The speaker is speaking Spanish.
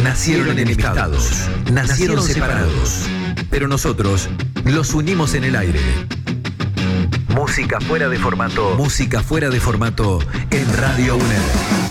nacieron enemistados, nacieron separados, pero nosotros los unimos en el aire. Música fuera de formato en Radio UNED.